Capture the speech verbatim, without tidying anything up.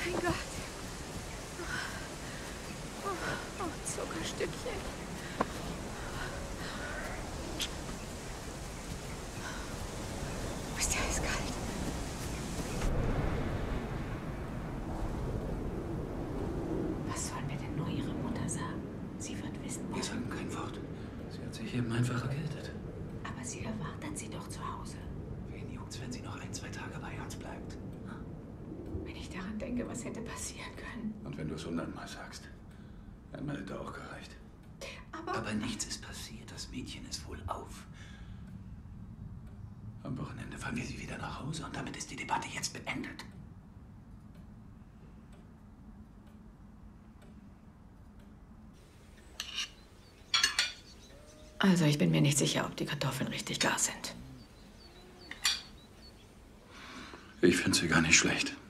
mein Gott. Oh, oh, Zuckerstückchen. Ist ja eiskalt. Was sollen wir denn nur Ihrer Mutter sagen? Sie wird wissen, Wir sagen kein Wort. Sie hat sich eben einfach erkältet. aber sie erwartet sie doch zu Hause. Wen juckt's, wenn sie noch ein, zwei Tage bei uns bleibt? Wenn ich daran denke, was hätte passieren können. Und wenn du es hundertmal sagst. Einmal hätte auch gereicht. Aber... Aber nichts ist passiert. Das Mädchen ist wohl auf. Am Wochenende fahren wir sie wieder nach Hause und damit ist die Debatte jetzt beendet. Also, ich bin mir nicht sicher, ob die Kartoffeln richtig gar sind. Ich finde sie gar nicht schlecht.